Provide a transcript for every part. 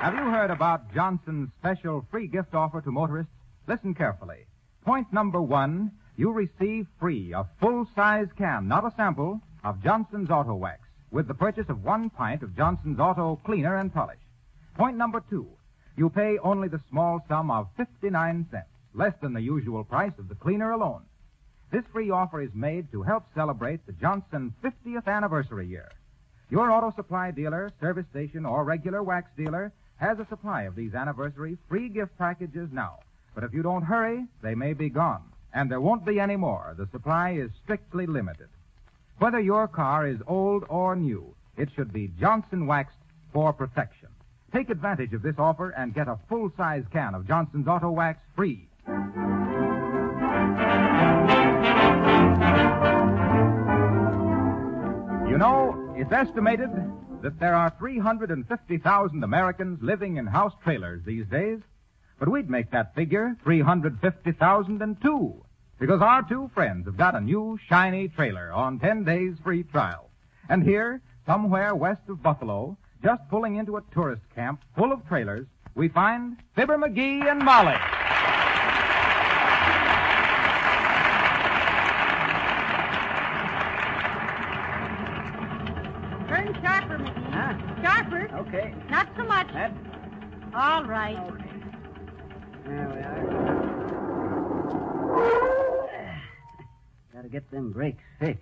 Have you heard about Johnson's special free gift offer to motorists? Listen carefully. Point number 1, you receive free a full-size can, not a sample, of Johnson's Auto Wax with the purchase of 1 pint of Johnson's Auto Cleaner and Polish. Point number 2, you pay only the small sum of 59 cents, less than the usual price of the cleaner alone. This free offer is made to help celebrate the Johnson 50th anniversary year. Your auto supply dealer, service station, or regular wax dealer has a supply of these anniversary free gift packages now. But if you don't hurry, they may be gone. And there won't be any more. The supply is strictly limited. Whether your car is old or new, it should be Johnson waxed for protection. Take advantage of this offer and get a full-size can of Johnson's Auto Wax free. You know, it's estimated that there are 350,000 Americans living in house trailers these days. But we'd make that figure 350,002, because our two friends have got a new, shiny trailer on 10 days free trial. And here, somewhere west of Buffalo, just pulling into a tourist camp full of trailers, we find Fibber McGee and Molly. Turn sharper, McGee. Huh? Sharper. Okay. Not so much. That? All right. Okay. There we are. Gotta get them brakes fixed.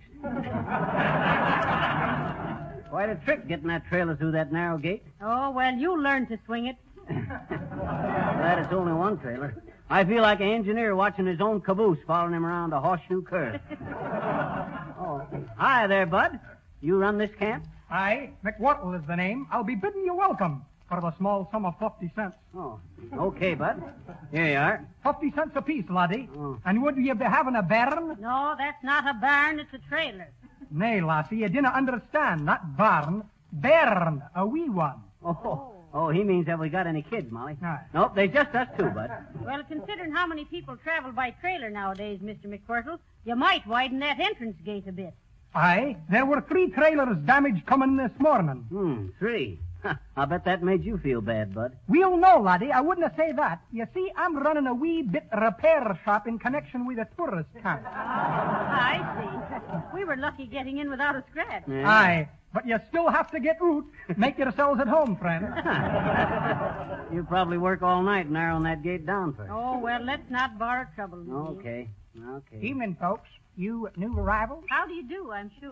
Quite a trick getting that trailer through that narrow gate. Oh, well, you learn to swing it. Glad it's only one trailer. I feel like an engineer watching his own caboose following him around a horseshoe curve. Oh. Hi there, Bud. You run this camp? Aye, McWhortle is the name. I'll be bidding you welcome for the small sum of 50 cents. Oh, okay, Bud. Here you are. 50 cents apiece, laddie. Oh. And would you be having a barn? No, that's not a barn, it's a trailer. Nay, lassie, you didn't understand. Not barn. Bairn, a wee one. Oh, he means have we got any kids, Molly? Aye. Nope, there's just us two, Bud. Well, considering how many people travel by trailer nowadays, Mr. McWhirtle, you might widen that entrance gate a bit. Aye, there were 3 trailers damaged coming this morning. 3. I'll bet that made you feel bad, Bud. We'll know, laddie. I wouldn't say that. You see, I'm running a wee bit repair shop in connection with a tourist camp. I see. We were lucky getting in without a scratch. Yeah. Aye, but you still have to get root. Make yourselves at home, friend. You probably work all night narrowing that gate down first. Oh, well, let's not borrow trouble. McGee. Okay. Evening, folks. You new arrivals? How do you do, I'm sure.